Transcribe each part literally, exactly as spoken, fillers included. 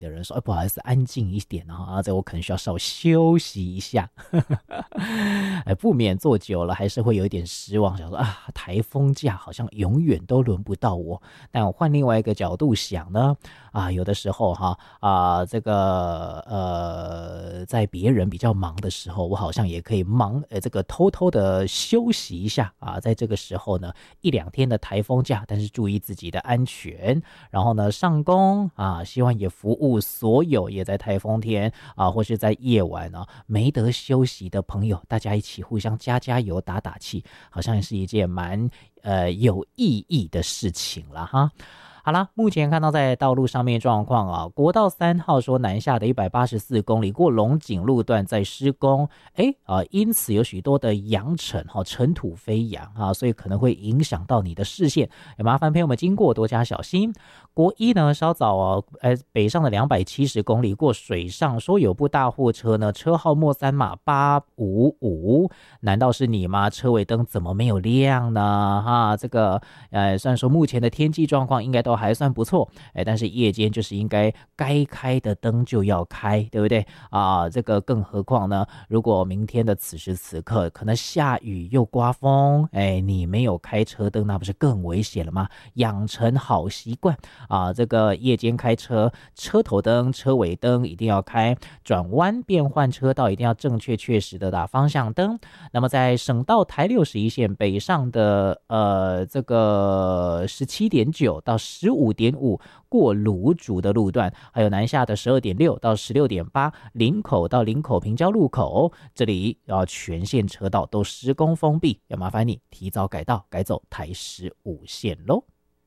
的人说，哎，不好意思，安静一点啊，这我可能需要稍微休息一下。哎，不免坐久了还是会有一点失望，想说啊，台风假好像永远都轮不到我。但我换另外一个角度想呢，啊，有的时候哈啊，这个呃，在别人比较忙的时候，我好像也可以忙，呃，这个偷偷的休息一下啊，在这个时候呢，一两天的台风假，但是注意自己的安全，然后呢，上工啊，希望也服务所有也在台风天啊，或是在夜晚呢，没得休息的朋友，大家一起互相加加油、打打气，好像是一件蛮呃有意义的事情了哈。好啦，目前看到在道路上面状况啊，国道三号说南下的一百八十四公里过龙井路段在施工，哎啊，因此有许多的扬尘哈，尘土飞扬啊，所以可能会影响到你的视线，也麻烦朋友们经过多加小心。国一呢，稍早哦，呃，北上的两百七十公里过水上，说有部大货车呢，车号末三码八五五，难道是你吗？车尾灯怎么没有亮呢？哈，这个呃，虽然说目前的天气状况应该都还算不错，哎，但是夜间就是应该该开的灯就要开，对不对啊？这个更何况呢，如果明天的此时此刻可能下雨又刮风，哎，你没有开车灯，那不是更危险了吗？养成好习惯啊，这个夜间开车，车头灯、车尾灯一定要开，转弯变换车道一定要正确确实的打方向灯。那么在省道台六十一线北上的呃这个十七点九到十五点五过芦竹的路段，还有南下的十二点六到十六点八林口到林口平交路口，这里要全线车道都施工封闭，要麻烦你提早改道，改走台十五线咯。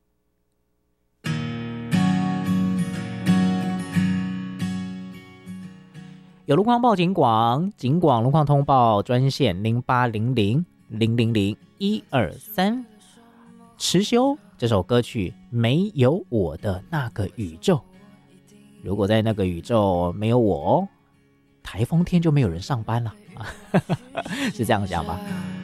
有路况报警广，警广路况通报专线零八零零零零零一二三。持修这首歌曲没有我的那个宇宙，如果在那个宇宙没有我，台风天就没有人上班了，是这样讲吧？